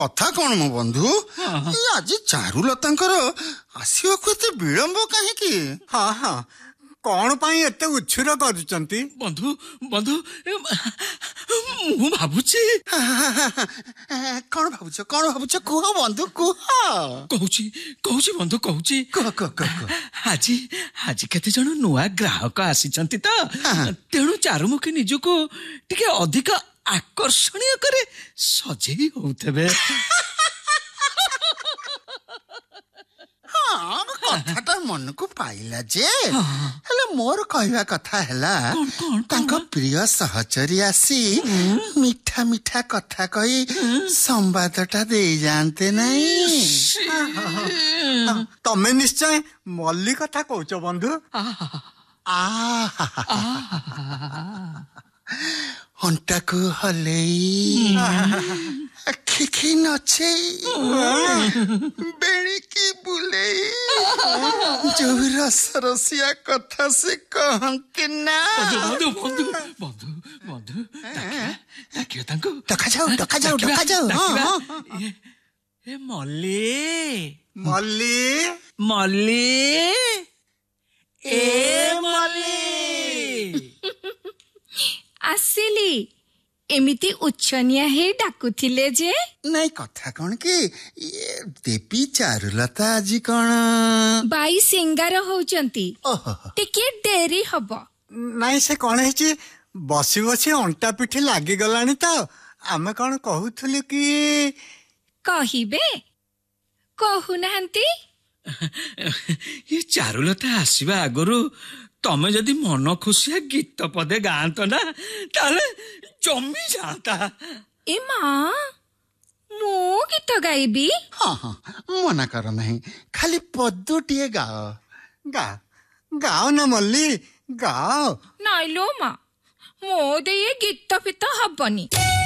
କଥା କଣ ମୋ ବନ୍ଧୁ? ଆଜି ଚାରୁଲତାଙ୍କର ଆସିବାକୁ ଏତେ ବିଳମ୍ବ କାହିଁକି? ହଁ ହଁ, କଣ ପାଇଁ ଏତେ ଉଛୁର କରୁଛନ୍ତି? ବନ୍ଧୁ ବନ୍ଧୁ ମୁଁ ଭାବୁଛି। କଣ ଭାବୁଛ କୁହ ବନ୍ଧୁ କୁହ। କହୁଛି ବନ୍ଧୁ କହୁଛି। କୁହ। ଆଜି କେତେ ଜଣ ନୂଆ ଗ୍ରାହକ ଆସିଛନ୍ତି ତ, ତେଣୁ ଚାରୁମୁଖୀ ନିଜକୁ ଟିକେ ଅଧିକ ଆକର୍ଷଣୀୟ କରି ସଜେଇ ହଉଥିବେ। କଥାଟା ମନକୁ ପାଇଲା ଯେ, ହେଲେ ମୋର କହିବା କଥା ହେଲା ତାଙ୍କ ପ୍ରିୟ ସହଚରୀ ଆସି ମିଠା ମିଠା କଥା କହି ସମ୍ବାଦଟା ଦେଇ ଯାଆନ୍ତେ ନାହିଁ। ତମେ ନିଶ୍ଚୟ ମଲ୍ଲି କଥା କହୁଛ ବନ୍ଧୁ। ଅଣ୍ଟାକୁ ହଲେଇ ଆଖିକି ନଛେଇ ବେଣିକି ବୁଲେଇ ଯୋଉ ରସରସିଆ କଥା ସେ କହନ୍ତି ନା। ବନ୍ଧୁ ଡାକିବା ତାଙ୍କୁ। ଡକାଯାଉ। ଏ ମଲ୍ଲି ଏ ମଲ୍ଲି ଆସିଲି। ଏମିତି ଉଚ୍ଚନିଆ ହେଇ ଡାକୁଥିଲେ ଯେ। ନାଇଁ କଥା କଣ କି, ଦେବୀ ଚାରୁଲତା ଆଜି କଣ ବାଇ ସିଙ୍ଗାର ହଉଛନ୍ତି, ଟିକେ ଡେରି ହବ। ନାଇଁ, ସେ କଣ ହେଇଛି, ବସି ବସି ଅଣ୍ଟା ପିଠି ଲାଗିଗଲାଣି ତ। ଆମେ କଣ କହୁଥିଲୁ କି? କହିବେ, କହୁନାହାନ୍ତି। ଏ ଚାରୁଲତା ଆସିବା ଆଗରୁ ତମେ ଯଦି ମନ ଖୁସିଆ ଗୀତ ପଦେ ଗାଆନ୍ତ ନା, ତାହେଲେ ଜମି ଯାଆନ୍ତା। ଏ ମା, ମୁଁ ଗୀତ ଗାଇବି? ହଁ ମନା କର ନାହିଁ, ଖାଲି ପଦଟିଏ ଗାଅ ନା ମଲ୍ଲି, ଗାଅ। ନାଇଲୋ ମା, ମୋ ଦେଇ ଗୀତ ଫିତ ହବନି।